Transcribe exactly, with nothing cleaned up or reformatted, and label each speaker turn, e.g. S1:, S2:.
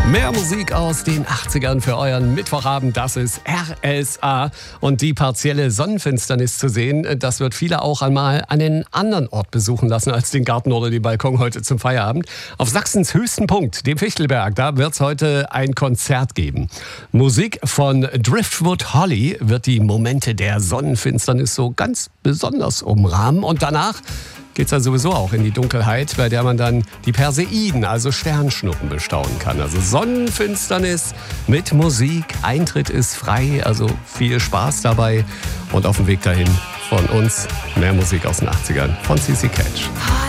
S1: Mehr Musik aus den achtzigern für euren Mittwochabend, das ist R S A. Und die partielle Sonnenfinsternis zu sehen, das wird viele auch einmal an einen anderen Ort besuchen lassen als den Garten oder den Balkon heute zum Feierabend. Auf Sachsens höchsten Punkt, dem Fichtelberg, da wird es heute ein Konzert geben. Musik von Driftwood Holly wird die Momente der Sonnenfinsternis so ganz besonders umrahmen. Und danach geht es ja sowieso auch in die Dunkelheit, bei der man dann die Perseiden, also Sternschnuppen, bestaunen kann. Also Sonnenfinsternis mit Musik, Eintritt ist frei, also viel Spaß dabei. Und auf dem Weg dahin von uns mehr Musik aus den achtzigern von C C Catch.